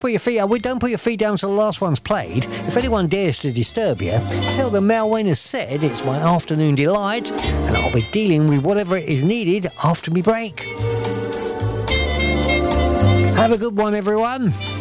Put your feet up. Don't put your feet down till the last one's played. If anyone dares to disturb you, tell them Mal Wayne has said it's my afternoon delight, and I'll be dealing with whatever is needed after me break. Have a good one, everyone.